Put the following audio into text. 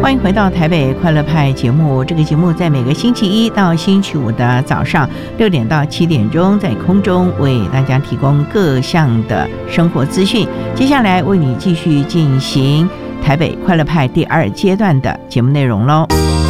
欢迎回到台北快乐派节目。这个节目在每个星期一到星期五的早上6点到7点钟，在空中为大家提供各项的生活资讯。接下来为你继续进行台北快乐派第2阶段的节目内容喽。